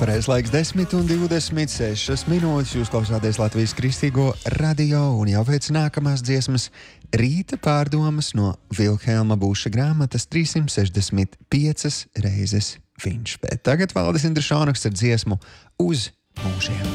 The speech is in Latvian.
Pareizais laiks 10:26 minūtes. Jūs klausāties Latvijas Kristīgo radio un jau pēc nākamās dziesmas Rīta pārdomas no Vilhelma Buša grāmatas 365 reizes viņš. Bet tagad Valdis Indrišānaks ar dziesmu Uz mūžiem.